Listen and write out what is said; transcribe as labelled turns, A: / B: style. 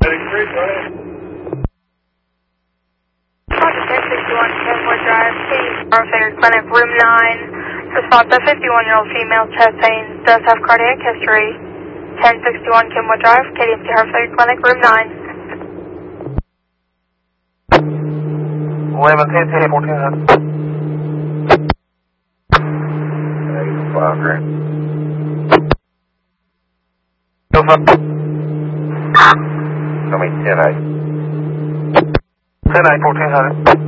A: 1061 Kenwood Drive, Fair Clinic, room 9. Response, a 51-year-old female chest pain, does have cardiac history. 1061 Kenwood Drive, KDMC Fair Clinic, room 9.
B: 11 10 1400. 5 grand. Go for 10 8. 10 8 1400.